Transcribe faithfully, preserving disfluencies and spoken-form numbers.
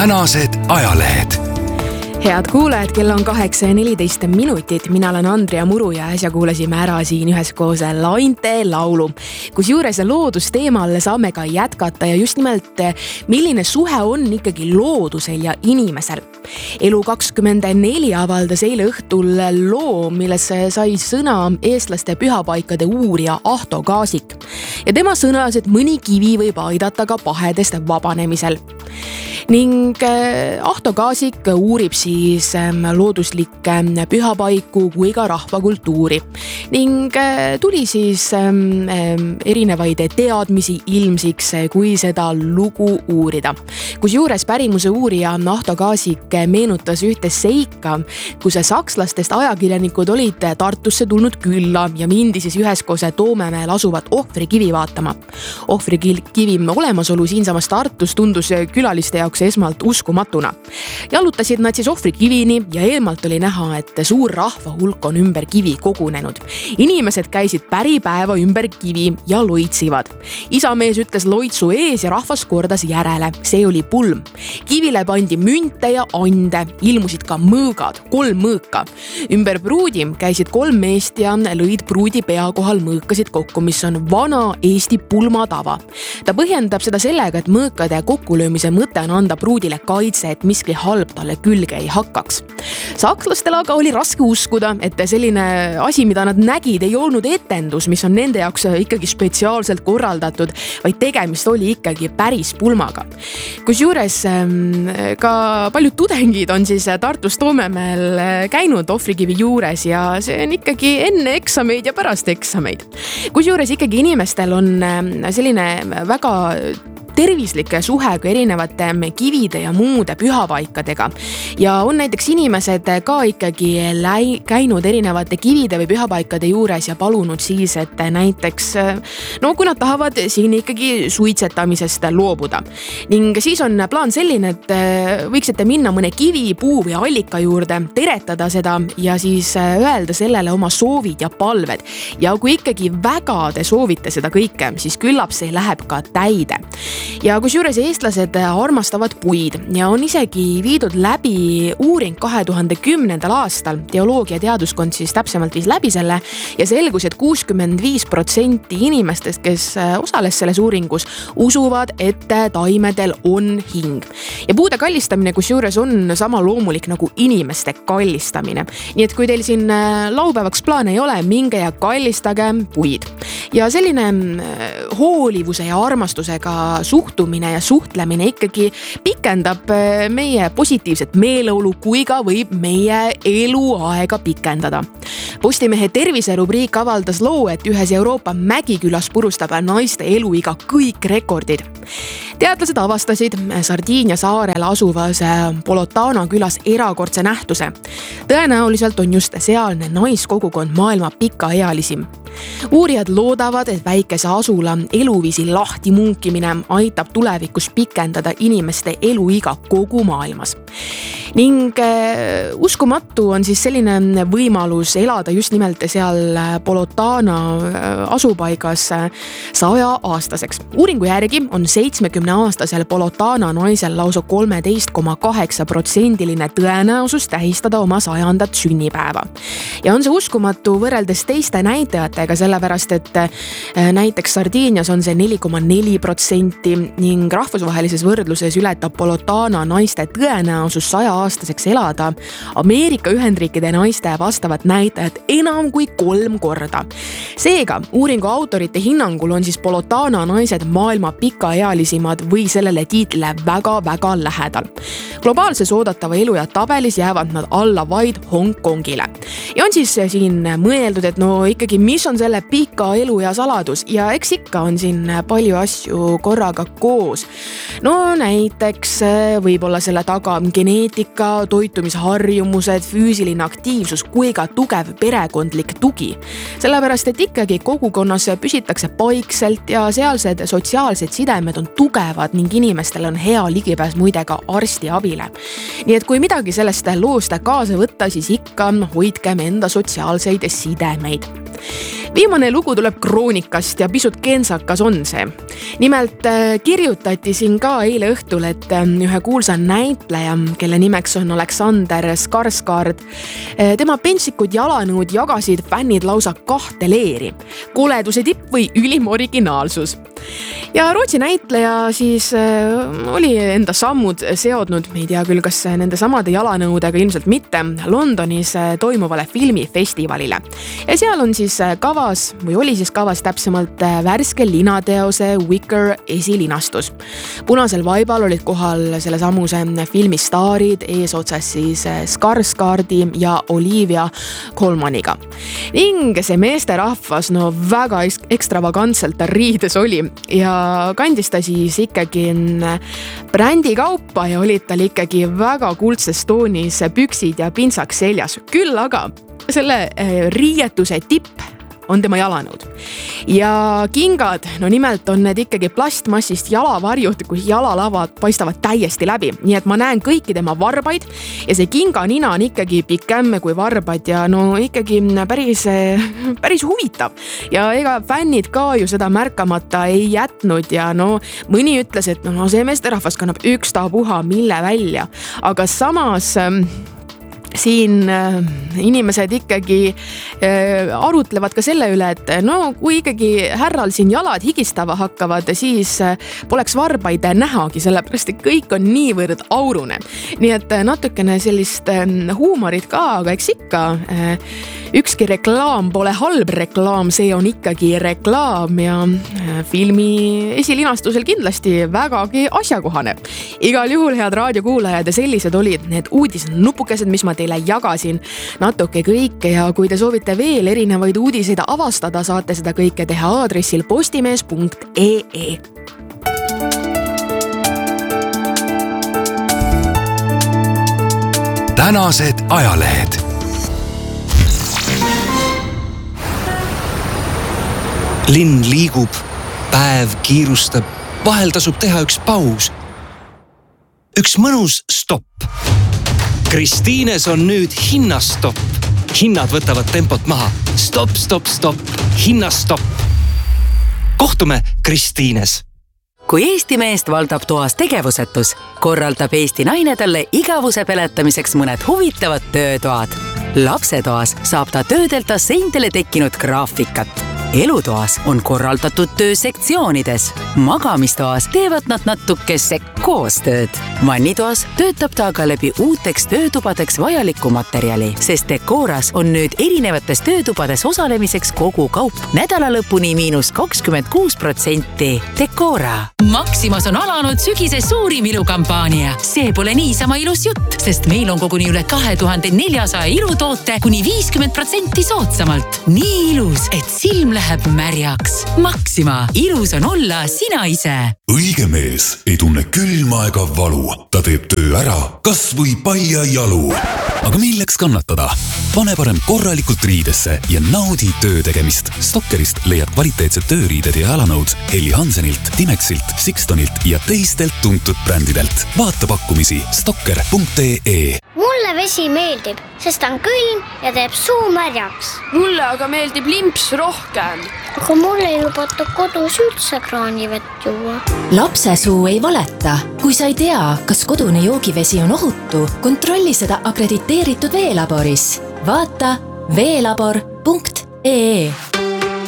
tänased ajalehed. Head kuulajad, kell on kaheksa ja neliteist minutit. Mina olen Andrea Muru ja äsja kuulasime ära siin üheskoos Lainte laulu. Kusjuures loodusteemal saame ka jätkata ja just nimelt, milline suhe on ikkagi loodusel ja inimesel. Elu kakskümmend neli avaldas eile õhtul loo, milles sai sõna eestlaste pühapaikade uurija Ahto Kaasik. Ja tema sõnas, et mõni kivi võib aidata ka pahedest vabanemisel. Ning Ahto Kaasik uurib siis looduslikke pühapaiku kui ka rahvakultuuri. Ning tuli siis erinevaid teadmisi ilmsiks, kui seda lugu uurida. Kusjuures pärimuse uurija Ahto Kaasik meenutas ühte seika, kus sakslastest ajakirjanikud olid Tartusse tulnud külla ja mindi siis üheskoos Toomemäel asuvat ohvrikivi vaatama. Ohvrikivi olemasolu siinsamas Tartus tundus külaliste jaoks esmalt uskumatuna. Jalutasid nad siis ohvrikivini ja eelmalt oli näha, et suur rahva hulk on ümber kivi kogunenud. Inimesed käisid päripäeva ümber kivi ja loitsivad. Isamees ütles loitsu ees ja rahvas kordas järele. See oli pulm. Kivile pandi münte ja ande. Ilmusid ka mõõgad, kolm mõõka. Ümber pruudi käisid kolm meest ja lõid pruudi pea kohal mõõkasid kokku, mis on vana Eesti pulmatava. Ta põhjendab seda sellega, et mõõkade kokkulöömise mõte on anda pruudile kaitse, et miski halb talle külge ei hakkaks. Sakslastel aga oli raske uskuda, et selline asi, mida nad nägid, ei olnud etendus, mis on nende jaoks ikkagi spetsiaalselt korraldatud, vaid tegemist oli ikkagi päris pulmaga. Kusjuures ka paljud tudengid on siis Tartus Toomemäel käinud ohvrikivi juures ja see on ikkagi enne eksameid ja pärast eksameid. Kusjuures ikkagi inimestel on selline väga tervislik suhe kui erinevate kivide ja muude pühapaikadega. Ja on näiteks inimesed ka ikkagi läi, käinud erinevate kivide või pühapaikade juures ja palunud siis, et näiteks, no kui nad tahavad siin ikkagi suitsetamisest loobuda. Ning siis on plaan selline, et võiksite minna mõne kivi, puu või allika juurde, teretada seda ja siis öelda sellele oma soovid ja palved. Ja kui ikkagi väga te soovite seda kõike, siis küllap see läheb ka täide. Ja kusjuures eestlased armastavad puid ja on isegi viidud läbi uuring kahe tuhande kümnendal aastal. Teoloogia teaduskond siis täpsemalt viis läbi selle ja selgus, et kuuskümmend viis protsenti inimestest, kes osales selles uuringus, usuvad, et taimedel on hing. Ja puude kallistamine kusjuures on sama loomulik nagu inimeste kallistamine. Nii et kui teil siin laupäevaks plaane ei ole, minge ja kallistage puid. Ja selline hoolivuse ja armastusega suhtumine ja suhtlemine ikkagi pikendab meie positiivset meeleolu, kui ka võib meie eluaega pikendada. Postimehe terviserubriik avaldas loo, et ühes Euroopa Mägikülas purustab naiste eluiga kõik rekordid. Teadlased avastasid Sardiinia saarel asuvas Polotana külas erakordse nähtuse. Tõenäoliselt on just sealne naiskogukond maailma pikaealisim. Uurijad loodavad, et väikese asula eluviisi lahti munkimine aitab tulevikus pikendada inimeste eluiga kogu maailmas. Ning äh, uskumatu on siis selline võimalus elada just nimelt seal Polotana asupaigas saja aastaseks. Uuringu järgi on seitsmekümne aastasel Polotana naisel lausa kolmteist koma kaheksa protsendiline tõenäosus tähistada oma sajandat sünnipäeva. Ja on see uskumatu võrreldes teiste näitajatega, sellepärast et näiteks Sardiinias on see neli koma neli protsenti ning rahvusvahelises võrdluses ületab Polotana naiste tõenäosus saja aastaseks elada Ameerika Ühendriikide naiste vastavat näitajat enam kui kolm korda. Seega, uuringu autorite hinnangul on siis Polotana naised maailma pikaealisimad või sellele tiitlile väga-väga lähedal. Globaalses oodatava elu ja tabelis jäävad nad alla vaid Hong Kongile. Ja on siis siin mõeldud, et no ikkagi, mis on selle pika elu ja saladus ja eks ikka on siin palju asju korraga koos. No näiteks võib-olla selle taga geneetika, toitumisharjumused, füüsiline aktiivsus kui ka tugev perekondlik tugi. Sellepärast, et ikkagi kogukonnas püsitakse paikselt ja sealsed sotsiaalsed sidemed on tugevad ning inimestel on hea ligipääs muide ka arsti abile. Nii et kui midagi sellest loost kaasa võtta, siis ikka hoidkem enda sotsiaalseid sidemeid. Viimane lugu tuleb kroonikast ja pisut kentsakas on see. Nimelt kirjutati siin ka eile õhtul, et ühe kuulsa näitleja, kelle nimeks on Aleksander Skarsgård, tema pentsikud jalanõud jagasid fännid lausa kahte leeri. Koleduse tipp või ülim originaalsus. Ja Rootsi näitleja siis oli enda sammud seodnud, ei tea küll, kas nende samade jalanõudega ilmselt mitte, Londonis toimuvale filmifestivalile. Ja seal on siis kavas, või oli siis kavas täpsemalt värske linateose Wicker esilinastus. Punasel vaibal olid kohal selle samuse filmi staarid, eesotsas siis Skarsgårdi ja Olivia Colmaniga. Ning see meesterahvas no väga ekstravagantselt riides oli ja kandis ta siis ikkagi brändikaupa ja olid tal ikkagi väga kuldses toonis püksid ja pintsaks seljas. Küll aga selle riietuse tipp on tema jalanõud. Ja kingad, no nimelt on need ikkagi plastmassist jalavarjud, kus jalalavad paistavad täiesti läbi. Nii et ma näen kõiki tema varbaid ja see kinganina on ikkagi pikem kui varbad ja no ikkagi päris, päris huvitav. Ja ega fännid ka ju seda märkamata ei jätnud ja no mõni ütles, et no see meesterahvas kannab ükstapuha mille välja. Aga samas siin inimesed ikkagi arutlevad ka selle üle, et no kui ikkagi härral siin jalad higistava hakkavad, siis poleks varbaid nähagi, sellepärast et kõik on niivõrd aurune. Nii et natukene sellist huumorit ka, aga eks ikka ükski reklaam pole halb reklaam, see on ikkagi reklaam ja filmi esilinastusel kindlasti vägagi asjakohane. Igal juhul, head raadiokuulajad, ja sellised olid need uudisnupukesed, mis ma teile jagasin natuke kõike ja kui te soovite veel erinevaid uudiseid avastada, saate seda kõike teha aadressil postimees punkt ee. Tänased ajalehed. Linn liigub, päev kiirustab, vahel tasub teha üks paus. Üks mõnus stopp. Kristiines on nüüd hinnastopp. Hinnad võtavad tempot maha. Stop, stop, stop. Hinnastopp. Kohtume Kristiines. Kui Eesti meest valdab toas tegevusetus, korraldab Eesti naine talle igavuse peletamiseks mõned huvitavad töötoad. Lapsetoas saab ta töödelda seintele tekkinud graafikat. Elutoas on korraldatud töö sektsioonides. Magamistoas teevad nad natukese koostööd. Vannitoas töötab ta aga läbi uuteks töötubadeks vajalikku materjali, sest Decoras on nüüd erinevates töötubades osalemiseks kogu kaup nädala lõpuni miinus kakskümmend kuus protsenti. Decora. Maximas on alanud sügise suurim ilukampaania. See pole niisama ilus jutt, sest meil on koguni üle kahe tuhande neljasaja ilutoote kuni viiskümmend protsenti soodsamalt. Nii ilus, et silm läheb märjaks. Maxima. Ilus on olla sina ise. Õige mees ei tunne külma ega valu. Ta teeb töö ära, kas või palja jalu. Aga milleks kannatada? Pane parem korralikult riidesse ja naudi töö tegemist. Stokkerist leiad kvaliteetsed tööriided ja jalanõud Helly Hansenilt, Timexilt, Sixtonilt ja teistelt tuntud brändidelt. Vaata pakkumisi stokker punkt ee. Mulle vesi meeldib, sest on külm ja teeb suu märjaks. Mulle aga meeldib limps rohkem. Aga mulle ei lubata kodus üldse kraanivett juua. Lapse suu ei valeta. Kui sa ei tea, kas kodune joogivesi on ohutu, kontrolli seda akrediteeritud veelaboris. Vaata veelabor punkt ee.